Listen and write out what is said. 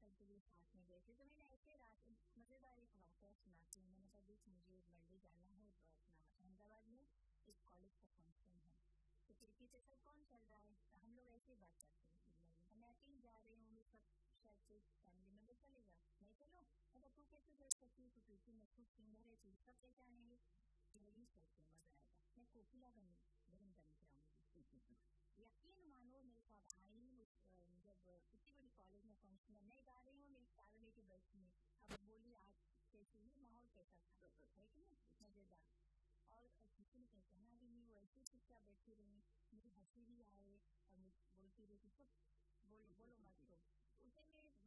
Rehearsal के लिए साथ में गए थे, तो मैंने ऐसे रात मज़ेदार एक वाक़या सुनाती हूँ। मैंने कहा देख मुझे मंडे जाना है अपना अहमदाबाद में एक कॉलेज का फंक्शन है, तो खिड़की से सब कौन चल रहा है, तो हम लोग ऐसे ही बात करते हैं। मैं अकेली जा रही हूँ, सब शायद से फैमिली मेंबर चलेगा, मैं चलो मतलब तू कैसे चल सकती है, तो पीछे में खुद सिंगर है, तो सब कैसे आनेंगे, वही चलते मजा आएगा। मैं कोकिला बन के आऊँगी। यकीन मानो मेरे साथ आई जब इतनी बड़ी कॉलेज में फंक्शन मैं गा रही हूँ, मेरी कार लेके बैठी हूँ। अब बोली आज कैसे माहौल कैसा था, है कि नहीं, मजेदार। और किसी ने पहचाना भी नहीं, वो ऐसे चुपचाप बैठी रही, मुझे हंसी भी आए और बोलती रही कि सब बोलो मत,